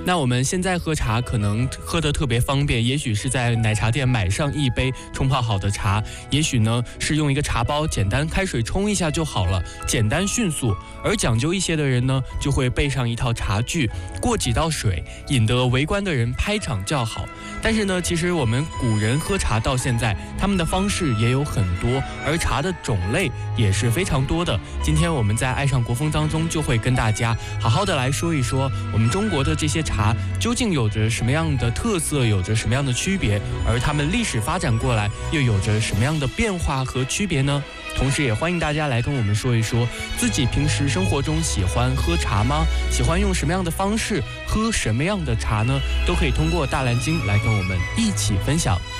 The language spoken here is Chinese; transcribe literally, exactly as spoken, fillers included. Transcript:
那我们现在喝茶可能喝得特别方便，也许是在奶茶店买上一杯冲泡好的茶，也许呢是用一个茶包简单开水冲一下就好了，简单迅速。而讲究一些的人呢，就会备上一套茶具，过几道水，引得围观的人拍掌叫好。但是呢，其实我们古人喝茶到现在，他们的方式也有很多，而茶的种类也是非常多的。今天我们在爱上国风当中，就会跟大家好好的来说一说我们中国的这些茶究竟有着什么样的特色，有着什么样的区别，而他们历史发展过来又有着什么样的变化和区别呢？同时也欢迎大家来跟我们说一说自己平时生活中喜欢喝茶吗？喜欢用什么样的方式喝什么样的茶呢？都可以通过大蓝鲸来跟我们一起分享。